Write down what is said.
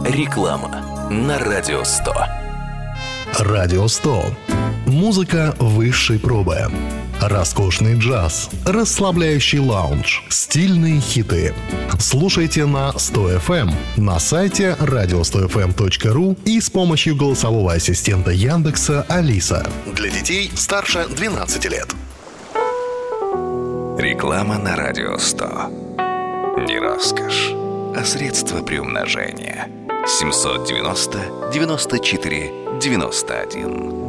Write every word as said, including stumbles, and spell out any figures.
Реклама на Радио сто. Радио сто. Музыка высшей пробы. Роскошный джаз, расслабляющий лаунж, стильные хиты. Слушайте на сто эф эм, на сайте радио сто эф эм точка ру и с помощью голосового ассистента Яндекса Алиса. Для детей старше двенадцати лет. Реклама на Радио сто. Не роскошь, а средство приумножения. семь девяносто девяносто четыре девяносто один.